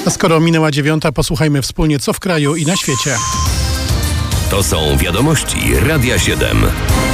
A skoro minęła 9, posłuchajmy wspólnie, co w kraju i na świecie. To są wiadomości Radia 7.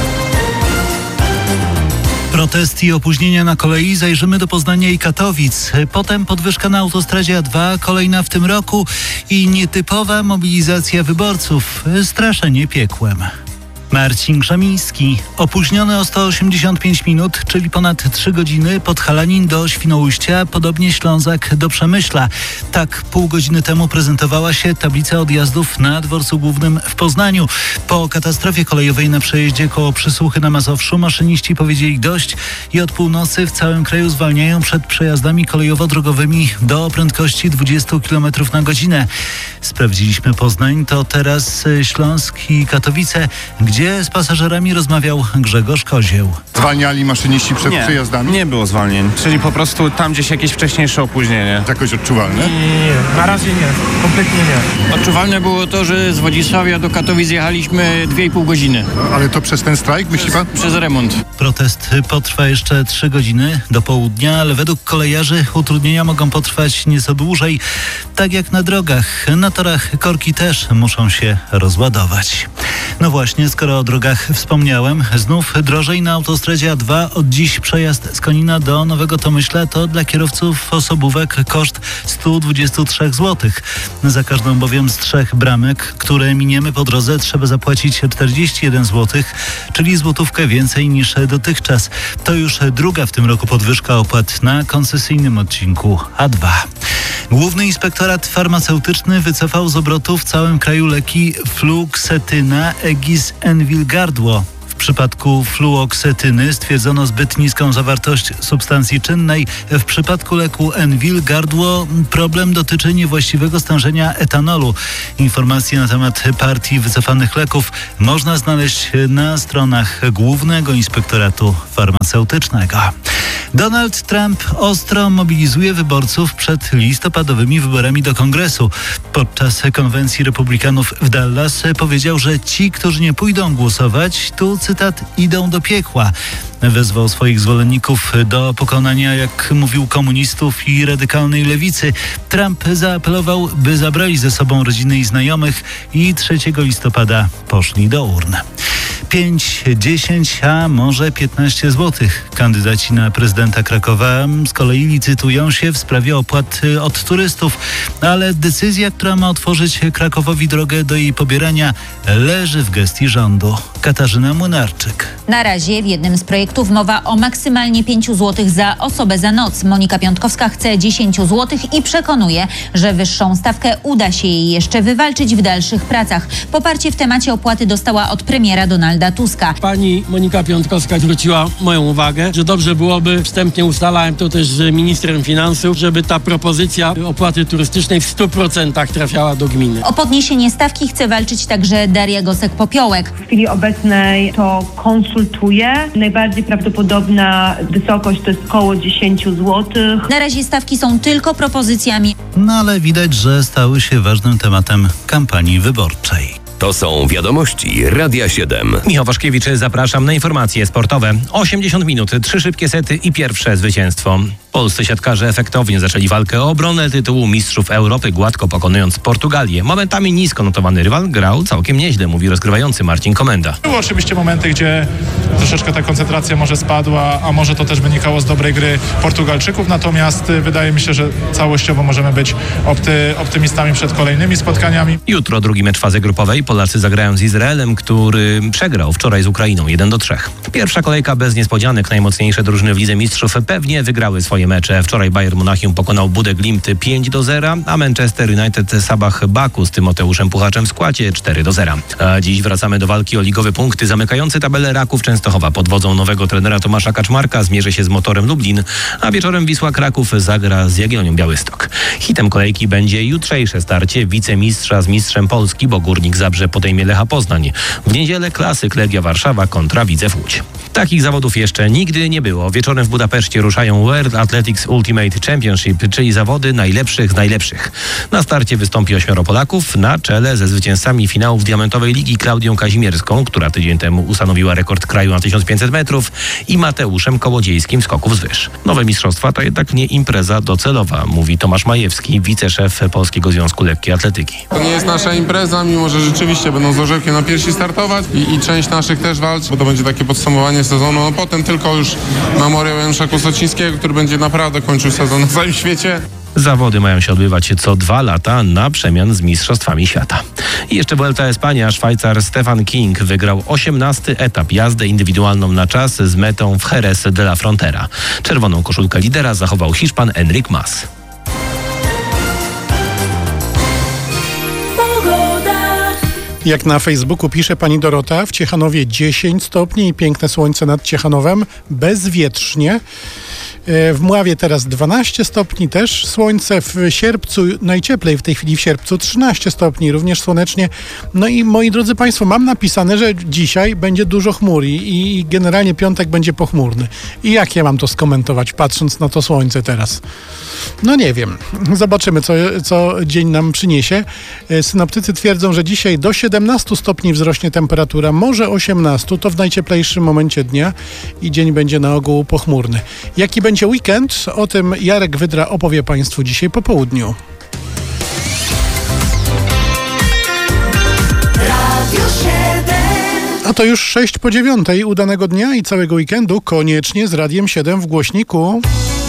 Protest i opóźnienia na kolei, zajrzymy do Poznania i Katowic. Potem podwyżka na autostradzie A2, kolejna w tym roku i nietypowa mobilizacja wyborców. Straszenie piekłem. Marcin Krzemiński. Opóźniony o 185 minut, czyli ponad 3 godziny, Podhalanin do Świnoujścia, podobnie Ślązak do Przemyśla. Tak pół godziny temu prezentowała się tablica odjazdów na dworcu głównym w Poznaniu. Po katastrofie kolejowej na przejeździe koło Przysłuchy na Mazowszu maszyniści powiedzieli dość i od północy w całym kraju zwalniają przed przejazdami kolejowo-drogowymi do prędkości 20 km na godzinę. Sprawdziliśmy Poznań, to teraz Śląsk i Katowice, gdzie z pasażerami rozmawiał Grzegorz Kozieł. Zwalniali maszyniści przed przejazdami? Nie było zwalnień, czyli po prostu tam gdzieś jakieś wcześniejsze opóźnienie. Jakoś odczuwalne? Nie, na razie nie, kompletnie nie. Odczuwalne było to, że z Wodzisławia do Katowic jechaliśmy 2,5 godziny. Ale to przez ten strajk, myśli pan? Przez remont. Protest potrwa jeszcze 3 godziny do południa, ale według kolejarzy utrudnienia mogą potrwać nieco dłużej. Tak jak na drogach, na torach korki też muszą się rozładować. No właśnie, skoro o drogach wspomniałem, znów drożej na autostradzie A2. Od dziś przejazd z Konina do Nowego Tomyśla to dla kierowców osobówek koszt 123 zł. Za każdą bowiem z 3 bramek, które miniemy po drodze, trzeba zapłacić 41 zł, czyli złotówkę więcej niż dotychczas. To już druga w tym roku podwyżka opłat na koncesyjnym odcinku A2. Główny Inspektorat Farmaceutyczny wycofał z obrotu w całym kraju leki fluoksetyna, Egis, Enwil, Gardło. W przypadku fluoksetyny stwierdzono zbyt niską zawartość substancji czynnej. W przypadku leku Enwil, Gardło problem dotyczy niewłaściwego stężenia etanolu. Informacje na temat partii wycofanych leków można znaleźć na stronach Głównego Inspektoratu Farmaceutycznego. Donald Trump ostro mobilizuje wyborców przed listopadowymi wyborami do Kongresu. Podczas konwencji republikanów w Dallas powiedział, że ci, którzy nie pójdą głosować, tu cytat, idą do piekła. Wezwał swoich zwolenników do pokonania, jak mówił, komunistów i radykalnej lewicy. Trump zaapelował, by zabrali ze sobą rodziny i znajomych i 3 listopada poszli do urn. 5, 10, a może 15 zł. Kandydaci na prezydenta Krakowa z kolei licytują się w sprawie opłat od turystów, ale decyzja, która ma otworzyć Krakowowi drogę do jej pobierania, leży w gestii rządu. Katarzyna Młynarczyk. Na razie w jednym z projektów mowa o maksymalnie 5 zł za osobę za noc. Monika Piątkowska chce 10 zł i przekonuje, że wyższą stawkę uda się jej jeszcze wywalczyć w dalszych pracach. Poparcie w temacie opłaty dostała od premiera Donalda Tuska. Pani Monika Piątkowska zwróciła moją uwagę, że dobrze byłoby, wstępnie ustalałem to też z ministrem finansów, żeby ta propozycja opłaty turystycznej w 100% trafiała do gminy. O podniesienie stawki chce walczyć także Daria Gosek-Popiołek. W chwili obecnej to konsultuję. Najbardziej prawdopodobna wysokość to jest około 10 zł. Na razie stawki są tylko propozycjami. No ale widać, że stały się ważnym tematem kampanii wyborczej. To są wiadomości Radia 7. Michał Waszkiewicz, zapraszam na informacje sportowe. 80 minut, 3 szybkie sety i pierwsze zwycięstwo. Polscy siatkarze efektownie zaczęli walkę o obronę tytułu Mistrzów Europy, gładko pokonując Portugalię. Momentami nisko notowany rywal grał całkiem nieźle, mówi rozgrywający Marcin Komenda. Były oczywiście momenty, gdzie troszeczkę ta koncentracja może spadła, a może to też wynikało z dobrej gry Portugalczyków, natomiast wydaje mi się, że całościowo możemy być optymistami przed kolejnymi spotkaniami. Jutro drugi mecz fazy grupowej. Polacy zagrają z Izraelem, który przegrał wczoraj z Ukrainą 1-3. Pierwsza kolejka bez niespodzianek. Najmocniejsze drużyny w Lidze Mistrzów pewnie wygrały swoje mecze. Wczoraj Bayern Monachium pokonał Budę Glimt 5-0, a Manchester United Sabah Baku z Tymoteuszem Puchaczem w składzie 4-0. A dziś wracamy do walki o ligowe punkty. Zamykający tabelę Raków Częstochowa pod wodzą nowego trenera Tomasza Kaczmarka zmierzy się z Motorem Lublin, a wieczorem Wisła Kraków zagra z Jagiellonią Białystok. Hitem kolejki będzie jutrzejsze starcie wicemistrza z mistrzem Polski, bo Górnik Zabrze podejmie Lecha Poznań. W niedzielę klasyk Legia Warszawa kontra Widzew Łódź. Takich zawodów jeszcze nigdy nie było. Wieczorem w Budapeszcie ruszają World Athletics Ultimate Championship, czyli zawody najlepszych z najlepszych. Na starcie wystąpi 8 Polaków, na czele ze zwycięzcami finałów Diamentowej Ligi Klaudią Kazimierską, która tydzień temu ustanowiła rekord kraju na 1500 metrów, i Mateuszem Kołodziejskim skoków z wyż. Nowe mistrzostwa to jednak nie impreza docelowa, mówi Tomasz Majewski, wiceszef Polskiego Związku Lekkiej Atletyki. To nie jest nasza impreza, mimo że rzeczywiście będą z orzełkiem na piersi startować i część naszych też walczy, bo to będzie takie podsumowanie sezonu. No potem tylko już memoriał Janusza Kłosocińskiego, który będzie naprawdę kończył sezon na całym świecie. Zawody mają się odbywać co 2 lata na przemian z Mistrzostwami Świata. I jeszcze Vuelta Espania. Szwajcar Stefan King wygrał 18. etap, jazdę indywidualną na czas z metą w Jerez de la Frontera. Czerwoną koszulkę lidera zachował Hiszpan Enric Mas. Jak na Facebooku pisze pani Dorota, w Ciechanowie 10 stopni i piękne słońce nad Ciechanowem, bezwietrznie. W Mławie teraz 12 stopni, też słońce. W Sierpcu, najcieplej w tej chwili w Sierpcu, 13 stopni, również słonecznie. No i moi drodzy państwo, mam napisane, że dzisiaj będzie dużo chmur i generalnie piątek będzie pochmurny. I jak ja mam to skomentować, patrząc na to słońce teraz? No nie wiem. Zobaczymy, co dzień nam przyniesie. Synoptycy twierdzą, że dzisiaj do 17 stopni wzrośnie temperatura, może 18, to w najcieplejszym momencie dnia i dzień będzie na ogół pochmurny. Jaki będzie weekend? O tym Jarek Wydra opowie państwu dzisiaj po południu. A to już 6 po 9. Udanego dnia i całego weekendu koniecznie z Radiem 7 w głośniku.